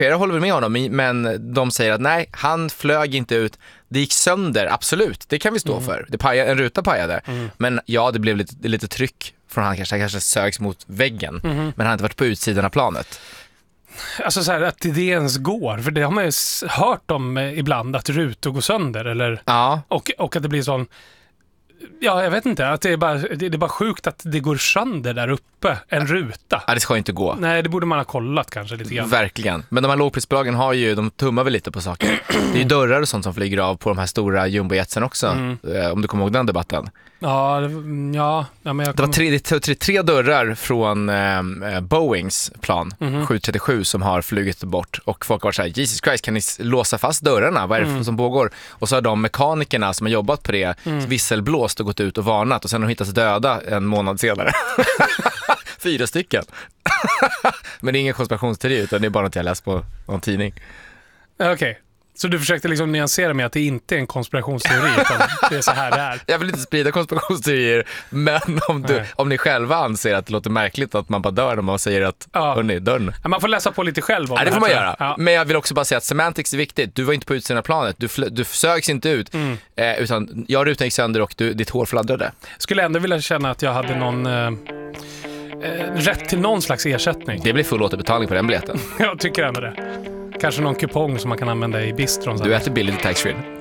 Jag håller med honom, men de säger att nej, han flög inte ut. Det gick sönder, absolut. Det kan vi stå för. En ruta pajade. Men ja, det blev lite tryck från han kanske sögs mot väggen. Men han har inte varit på utsidan av planet. Alltså så här, att det ens går. För det har man ju hört om ibland, att rutor går sönder. Eller, ja. Och att det blir sån... Ja, jag vet inte. Att det är bara sjukt att det går sönder där uppe. En ruta. Ja, det ska inte gå. Nej, det borde man ha kollat kanske lite grann. Verkligen. Men de här lågprisbolagen de tummar väl lite på saker. Det är ju dörrar och sånt som flyger av på de här stora jumbojetsen också. Om du kommer ihåg den debatten. Ja, men jag det var tre dörrar från Boeings plan 737 som har flugit bort. Och folk har varit så här, Jesus Christ, kan ni låsa fast dörrarna? Vad är det som pågår? Och så har de mekanikerna som har jobbat på det visselblåst och gått ut och varnat. Och sen har de hittats döda en månad senare. 4 stycken. Men det är ingen konspirationsteori, utan det är bara något jag läst på en tidning. Okej. Så du försökte liksom nyansera med att det inte är en konspirationsteori, utan det är så här det är. Jag vill inte sprida konspirationsteorier, men om ni själva anser att det låter märkligt att man bara dör när man säger att hörni, dörren. Man får läsa på lite själv om det får man göra. Ja. Men jag vill också bara säga att semantics är viktigt. Du var inte på utsidan av planet. Du sögs inte ut. Utan rutan gick sönder och ditt hår fladdrade. Skulle ändå vilja känna att jag hade någon... rätt till någon slags ersättning. Det blir full återbetalning på den biljetten. Jag tycker ändå det. Kanske någon kupong som man kan använda i bistron. Du äter billigt i taxfree.